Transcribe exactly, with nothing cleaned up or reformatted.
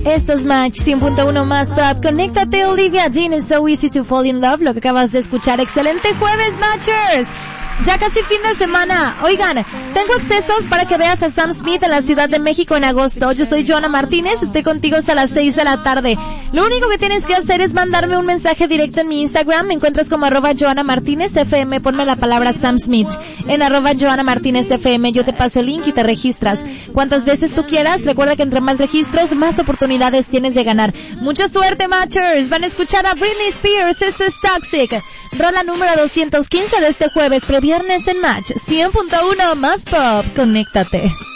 Esto es Match cien punto uno más Pop. Conéctate, Olivia Dean, It's So Easy to Fall in Love, lo que acabas de escuchar. Excelente jueves, Matchers. Ya casi fin de semana. Oigan, tengo accesos para que veas a Sam Smith en la Ciudad de México en agosto. Yo soy Joana Martínez, estoy contigo hasta las seis de la tarde. Lo único que tienes que hacer es mandarme un mensaje directo en mi Instagram. Me encuentras como arroba Joana Martínez F M. Ponme la palabra Sam Smith en arroba Joana Martínez F M. Yo te paso el link y te registras cuantas veces tú quieras. Recuerda que entre más registros, más oportunidades tienes de ganar. Mucha suerte, Matchers. Van a escuchar a Britney Spears. Esto es Toxic. Rola número doscientos quince de este jueves, previernes en Match cien punto uno más Pop. Conéctate.